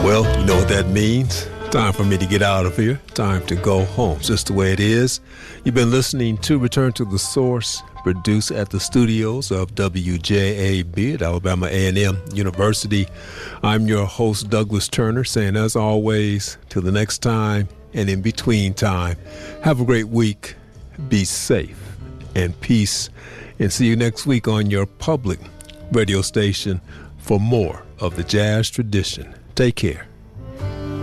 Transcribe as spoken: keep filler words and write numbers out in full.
Well, you know what that means. Time for me to get out of here. Time to go home. It's just the way it is. You've been listening to Return to the Source, produced at the studios of W J A B at Alabama A and M University. I'm your host, Douglas Turner, saying as always, till the next time and in between time, have a great week, be safe, and peace. And see you next week on your public radio station for more of the jazz tradition. Take care.